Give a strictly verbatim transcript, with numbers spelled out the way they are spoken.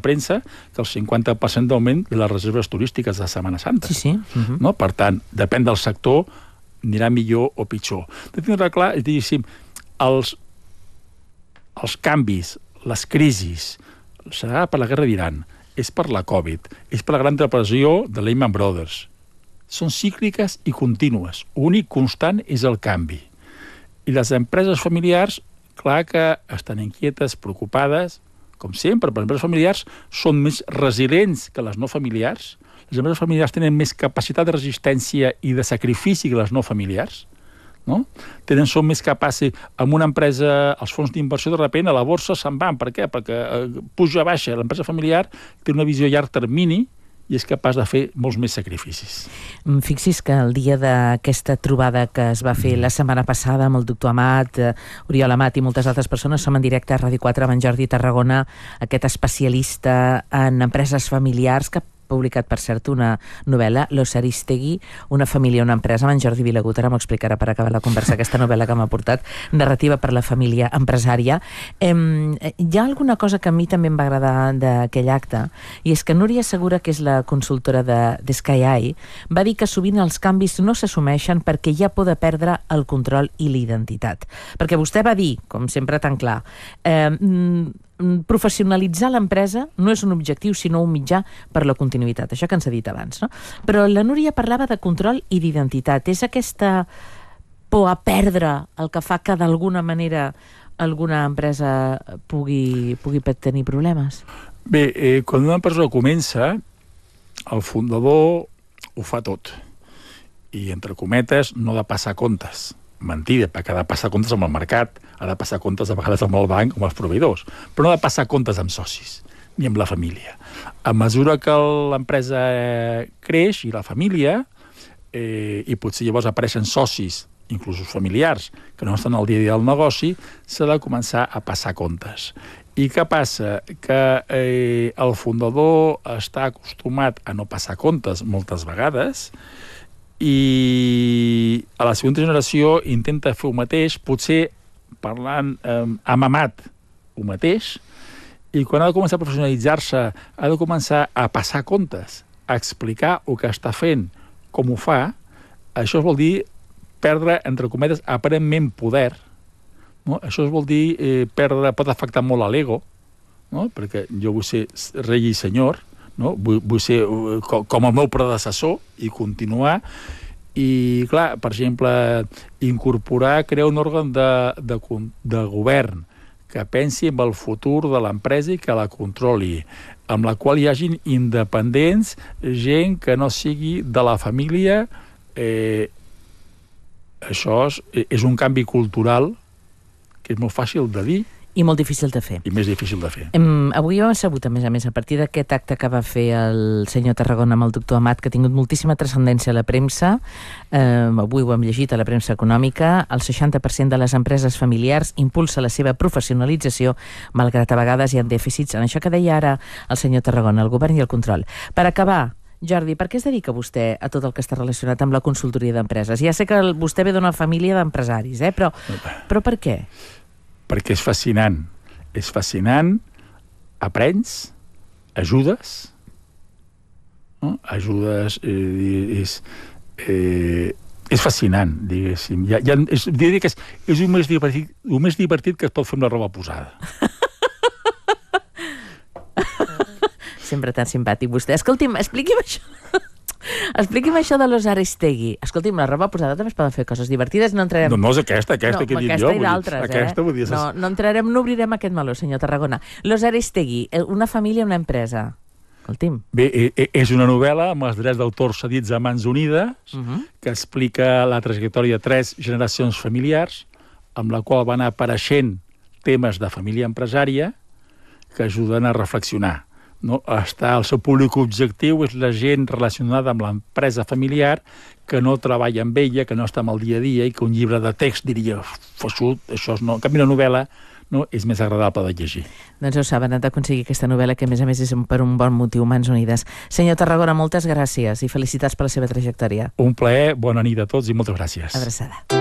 premsa que el cinquanta per cent d'augment de les reserves turístiques de Setmana Santa. Sí, sí. Uh-huh. No? Per tant, depèn del sector, anirà millor o pitjor. De tindre clar, és diguéssim, els, els canvis, les crisis, serà per la guerra d'Iran, és per la Covid, és per la gran depressió de Lehman Brothers. Són cícliques i contínues. L'únic constant és el canvi. I les empreses familiars, clar que estan inquietes, preocupades, com sempre, però les empreses familiars són més resilients que les no familiars. Les empreses familiars tenen més capacitat de resistència i de sacrifici que les no familiars, no? Tenen, són més capaces, amb una empresa, els fons d'inversió de repent a la borsa se'n van. Per què? Perquè eh, puja baixa. L'empresa familiar té una visió a llarg termini i és capaç de fer molts més sacrificis. Fixi's que el dia d'aquesta trobada que es va fer la setmana passada amb el doctor Amat, eh, Oriol Amat i moltes altres persones, som en directe a Ràdio quatre amb en Jordi Tarragona, aquest especialista en empreses familiars que ha publicat, per cert, una novel·la, Los Aristegui, una família, una empresa, amb en Jordi Vilagut. Ara m'ho explicarà per acabar la conversa, aquesta novel·la que m'ha portat, narrativa per la família empresària. Eh, hi ha alguna cosa que a mi també em va agradar d'aquell acte, i és que Núria Segura, que és la consultora de, de SkyEye, va dir que sovint els canvis no s'assumeixen perquè hi ha por de perdre el control i l'identitat. Perquè vostè va dir, com sempre tan clar, eh, professionalitzar l'empresa no és un objectiu sinó un mitjà per la continuïtat, això que ens ha dit abans, no? Però la Núria parlava de control i d'identitat. És aquesta por a perdre el que fa que d'alguna manera alguna empresa pugui, pugui tenir problemes? Bé, eh, quan una empresa comença, el fundador ho fa tot i, entre cometes, no ha de passar comptes. Mentida, perquè ha de passar comptes amb el mercat, ha de passar comptes a vegades amb el banc o amb els proveïdors, però no ha de passar comptes amb socis ni amb la família. A mesura que l'empresa creix i la família, eh, i potser llavors apareixen socis, inclús familiars, que no estan al dia a dia del negoci, s'ha de començar a passar comptes. I què passa? Que eh, el fundador està acostumat a no passar comptes moltes vegades, i a la segona generació intenta fer el mateix, potser parlant eh, amb Amat el mateix, i quan ha de començar a professionalitzar-se ha de començar a passar comptes, a explicar el que està fent, com ho fa. Això vol dir perdre, entre cometes, aparentment poder, no? Això vol dir eh, perdre, pot afectar molt a l'ego, no? Perquè jo vull ser rei i senyor, no? Vull, vull ser com el meu predecessor i continuar. I, clar, per exemple, incorporar, crear un òrgan de, de, de govern que pensi en el futur de l'empresa i que la controli, amb la qual hi hagin independents, gent que no sigui de la família. Eh, això és, és un canvi cultural que és molt fàcil de dir, i molt difícil de fer. I més difícil de fer. Em, avui hem sabut, a més a més, a partir d'aquest acte que va fer el senyor Tarragona amb el doctor Amat, que ha tingut moltíssima transcendència a la premsa, eh, avui ho hem llegit a la premsa econòmica, el seixanta per cent de les empreses familiars impulsa la seva professionalització, malgrat a vegades hi ha dèficits en això que deia ara el senyor Tarragona, el govern i el control. Per acabar, Jordi, per què es dedica vostè a tot el que està relacionat amb la consultoria d'empreses? Ja sé que vostè ve d'una família d'empresaris, eh? però, però per què? Perquè és fascinant. És fascinant, aprens, ajudes, no? Ajudes, eh, és, eh, és fascinant, diguéssim. Ja, ja, és, diria que és, és el, més divertit, el més divertit que es pot fer amb la roba posada. Sempre tan simpàtic vostè. Escolti'm, expliqui'm això. Expliqui'm això de Los Aristegui. Escolti'm, la roba posada també es poden fer coses divertides. No entrarem... No, no és aquesta, aquesta no, que he dit jo. Aquesta i d'altres, eh? Aquesta, vull dir... No, no entrarem, no obrirem aquest meló, senyor Tarragona. Los Aristegui, una família, una empresa. Escolti'm. Bé, és una novel·la amb els drets d'autor cedits a Mans Unides, uh -huh. que explica la trajectòria de tres generacions familiars, amb la qual van apareixent temes de família empresària que ajuden a reflexionar. No? Està, el seu públic objectiu és la gent relacionada amb l'empresa familiar que no treballa amb ella, que no està amb el dia a dia i que un llibre de text diria fossut, això és no. En canvi, una novel·la no, és més agradable de llegir. Doncs ja ho saben, han d'aconseguir aquesta novel·la que a més a més és per un bon motiu, Mans Unides. Senyor Tarragona, moltes gràcies i felicitats per la seva trajectòria. Un plaer, bona nit a tots i moltes gràcies. Abraçada.